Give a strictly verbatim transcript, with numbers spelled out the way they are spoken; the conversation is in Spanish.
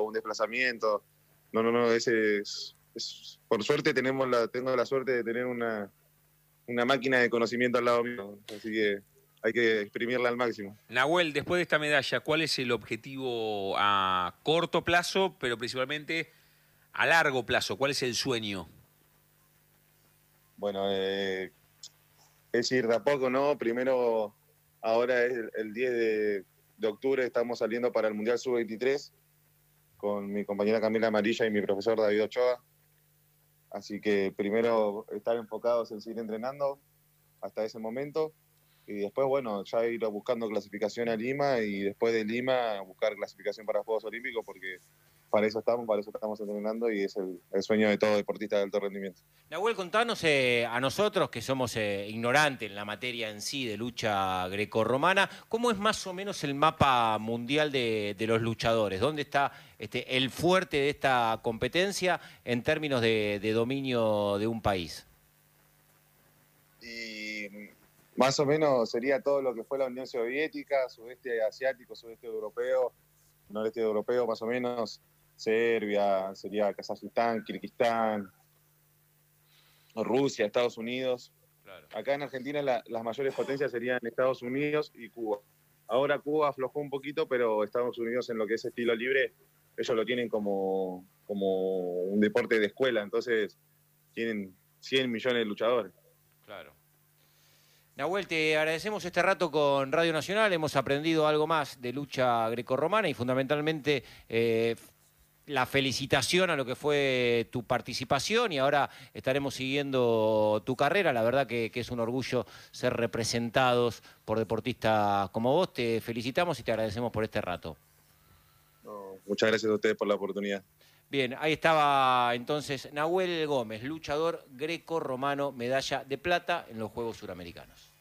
un desplazamiento. No, no, no, ese es, es por suerte tenemos la, tengo la suerte de tener una, una máquina de conocimiento al lado mío, así que hay que exprimirla al máximo. Nahuel, después de esta medalla, ¿cuál es el objetivo a corto plazo, pero principalmente a largo plazo? ¿Cuál es el sueño? Bueno, eh, es ir de a poco, ¿no? Primero, ahora es el, el diez de, de octubre, estamos saliendo para el Mundial sub veintitrés con mi compañera Camila Amarilla y mi profesor David Ochoa. Así que primero estar enfocados en seguir entrenando hasta ese momento y después, bueno, ya ir buscando clasificación a Lima y después de Lima buscar clasificación para Juegos Olímpicos porque para eso estamos, para eso estamos entrenando y es el, el sueño de todo deportista de alto rendimiento. Nahuel, contanos eh, a nosotros, que somos eh, ignorantes en la materia en sí de lucha grecorromana, ¿cómo es más o menos el mapa mundial de, de los luchadores? ¿Dónde está este, el fuerte de esta competencia en términos de, de dominio de un país? Y más o menos sería todo lo que fue la Unión Soviética, sudeste asiático, sudeste europeo, noreste europeo más o menos, Serbia, sería Kazajistán, Kirguistán, Rusia, Estados Unidos. Claro. Acá en Argentina la, las mayores potencias serían Estados Unidos y Cuba. Ahora Cuba aflojó un poquito, pero Estados Unidos en lo que es estilo libre, ellos lo tienen como, como un deporte de escuela, entonces tienen cien millones de luchadores. Claro. Nahuel, te agradecemos este rato con Radio Nacional, hemos aprendido algo más de lucha grecorromana y fundamentalmente eh, la felicitación a lo que fue tu participación y ahora estaremos siguiendo tu carrera. La verdad que, que es un orgullo ser representados por deportistas como vos. Te felicitamos y te agradecemos por este rato. No, muchas gracias a ustedes por la oportunidad. Bien, ahí estaba entonces Nahuel Gómez, luchador grecorromano, medalla de plata en los Juegos Suramericanos.